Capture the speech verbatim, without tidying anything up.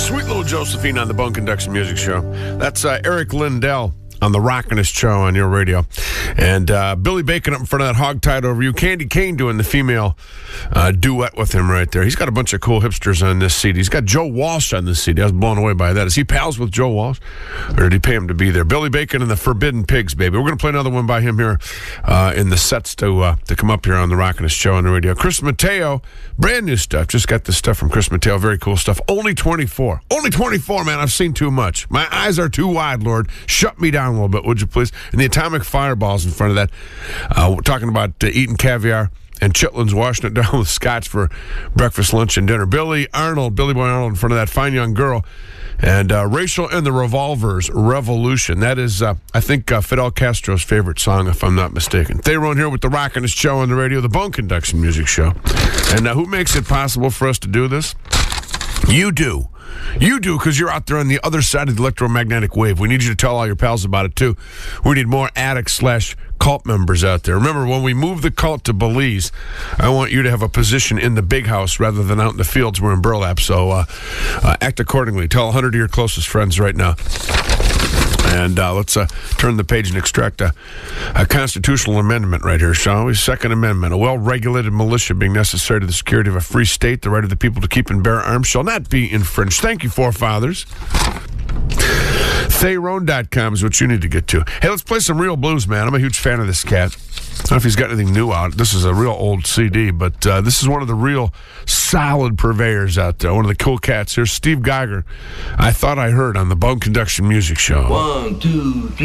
Sweet little Josephine on the Bone Conduction Music Show. That's uh, Eric Lindell on the Rockinest Show on your radio. And uh, Billy Bacon up in front of that Hogtied Over You. Candy Kane doing the female uh, duet with him right there. He's got a bunch of cool hipsters on this C D. He's got Joe Walsh on this C D. I was blown away by that. Is he pals with Joe Walsh? Or did he pay him to be there? Billy Bacon and the Forbidden Pigs, baby. We're going to play another one by him here uh, in the sets to uh, to come up here on the Rockinest Show on the radio. Chris Mateo, brand new stuff. Just got this stuff from Chris Mateo. Very cool stuff. Only twenty-four. Only twenty-four, man. I've seen too much. My eyes are too wide, Lord. Shut me down a little bit, would you please? And the Atomic Fireballs in front of that. Uh, we're talking about uh, eating caviar and chitlins, washing it down with scotch for breakfast, lunch, and dinner. Billy Arnold, Billy Boy Arnold in front of that Fine Young Girl. And uh, Rachel and the Revolvers, Revolution. That is, uh, I think, uh, Fidel Castro's favorite song, if I'm not mistaken. Theron here with the Rockinest Show on the radio, the Bone Conduction Music Show. And uh, who makes it possible for us to do this? You do. You do, because you're out there on the other side of the electromagnetic wave. We need you to tell all your pals about it, too. We need more addict slash cult members out there. Remember, when we move the cult to Belize, I want you to have a position in the big house rather than out in the fields. We're in burlap, so uh, uh, act accordingly. Tell one hundred of your closest friends right now. And uh, let's uh, turn the page and extract a, a constitutional amendment right here, shall we? Second Amendment. A well-regulated militia being necessary to the security of a free state, the right of the people to keep and bear arms shall not be infringed. Thank you, forefathers. Theron dot com is what you need to get to. Hey, let's play some real blues, man. I'm a huge fan of this cat. I don't know if he's got anything new out. This is a real old C D, but uh, this is one of the real solid purveyors out there. One of the cool cats. Here's Steve Geiger. I Thought I Heard on the Bone Conduction Music Show. One, two, three.